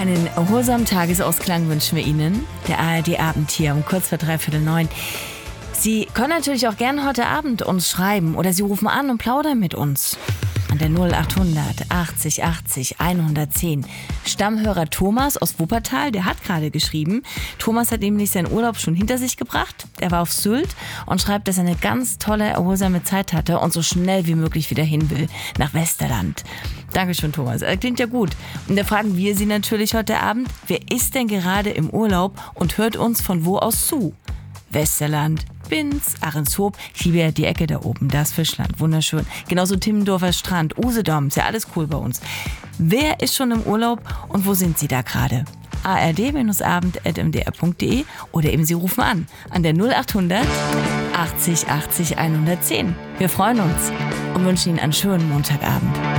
Einen erholsamen Tagesausklang wünschen wir Ihnen. Der ARD-Abend hier um kurz vor 8:45. Sie können natürlich auch gerne heute Abend uns schreiben oder Sie rufen an und plaudern mit uns. An der 0800 80 80 110. Stammhörer Thomas aus Wuppertal, der hat gerade geschrieben. Thomas hat nämlich seinen Urlaub schon hinter sich gebracht. Er war auf Sylt und schreibt, dass er eine ganz tolle, erholsame Zeit hatte und so schnell wie möglich wieder hin will, nach Westerland. Dankeschön, Thomas. Klingt ja gut. Und da fragen wir Sie natürlich heute Abend, wer ist denn gerade im Urlaub und hört uns von wo aus zu? Westerland, Binz, Ahrenshoop, ich liebe ja die Ecke da oben, das Fischland, wunderschön. Genauso Timmendorfer Strand, Usedom, ist ja alles cool bei uns. Wer ist schon im Urlaub und wo sind Sie da gerade? ard-abend@mdr.de oder eben Sie rufen an der 0800 80 80 110. Wir freuen uns und wünschen Ihnen einen schönen Montagabend.